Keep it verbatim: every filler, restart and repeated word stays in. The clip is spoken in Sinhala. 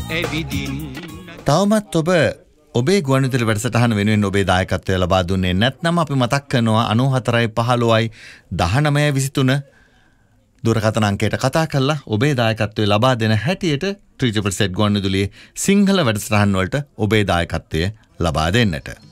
ඇවිදින් තවමත් ඔබ ඔබේ ගුවන්විදුලි වැඩසටහන වෙනුවෙන් ඔබේ දායකත්වය ලබා දුන්නේ නැත්නම් අපි මතක් කරනවා අනූහතරයි පහළොවයි දහනවයයි විසිතුන දුරකථන අංකයට කතා කරලා ඔබේ දායකත්වය ලබා දෙන හැටියට ත්‍රිජපල් සෙට් ගුවන්විදුලියේ සිංහල වැඩසටහන් වලට ඔබේ දායකත්වය ලබා දෙන්නට.